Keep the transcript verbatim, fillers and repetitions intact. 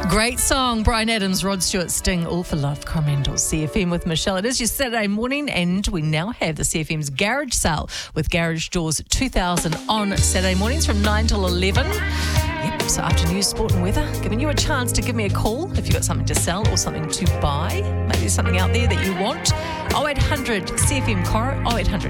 Great song. Bryan Adams, Rod Stewart, Sting, All for Love, Coromandel, C F M with Michelle. It is your Saturday morning and we now have the C F M's Garage Sale with Garage Doors two thousand on Saturday mornings from nine till eleven. Yep, so after news, sport and weather, giving you a chance to give me a call if you've got something to sell or something to buy. Maybe there's something out there that you want. oh eight hundred C F M Coro, oh eight hundred